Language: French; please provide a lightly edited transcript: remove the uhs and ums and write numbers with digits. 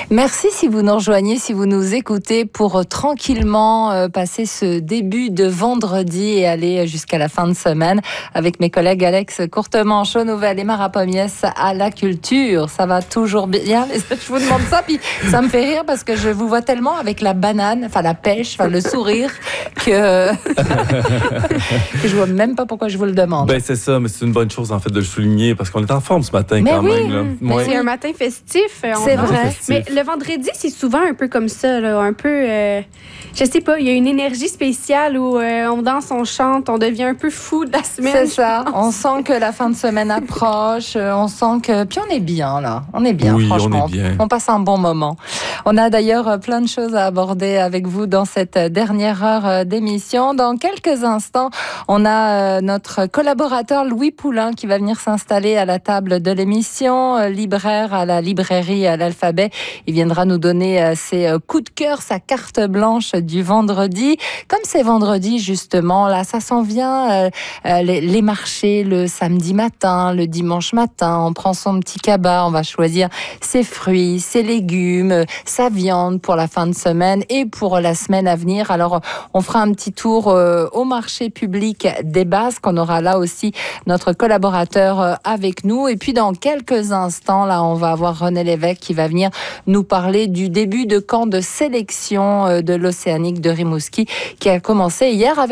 Merci si vous nous rejoignez, si vous nous écoutez pour tranquillement passer ce début de vendredi et aller jusqu'à la fin de semaine avec mes collègues Alex Courtemanche aux nouvelles et Mara Pomies à la culture. Ça va toujours bien. Je vous demande ça, puis ça me fait rire parce que je vous vois tellement avec la banane, enfin la pêche, enfin le sourire que je vois même pas pourquoi je vous le demande. Ben c'est ça, mais c'est une bonne chose en fait de le souligner parce qu'on est en forme ce matin mais quand oui, même. Là. Ouais. C'est un matin festif. C'est vrai. Mais le vendredi, c'est souvent un peu comme ça, là, un peu, je sais pas, il y a une énergie spéciale où on danse, on chante, on devient un peu fou de la semaine. C'est ça. On sent que la fin de semaine approche. On sent que puis on est bien là. On est bien, oui, franchement. on est bien. On passe un bon moment. On a d'ailleurs plein de choses à aborder avec vous dans cette dernière heure d'émission. Dans quelques instants, on a notre collaborateur Louis Poulain qui va venir s'installer à la table de l'émission, libraire à la librairie à l'Alphabet. Il viendra nous donner ses coups de cœur, sa carte blanche du vendredi. Comme c'est vendredi, justement, là, ça s'en vient, les marchés le samedi matin, le dimanche matin. On prend son petit cabas, on va choisir ses fruits, ses légumes, sa viande pour la fin de semaine et pour la semaine à venir. Alors, on fera un petit tour au marché public des Basques. On aura là aussi notre collaborateur avec nous. Et puis, dans quelques instants, là, on va avoir René Lévesque qui va venir nous parler du début de camp de sélection de l'Océanique de Rimouski qui a commencé hier avec